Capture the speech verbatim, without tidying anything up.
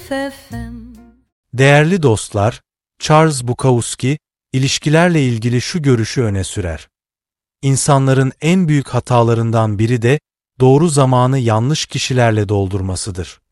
F M. Değerli dostlar, Charles Bukowski, ilişkilerle ilgili şu görüşü öne sürer. İnsanların en büyük hatalarından biri de doğru zamanı yanlış kişilerle doldurmasıdır.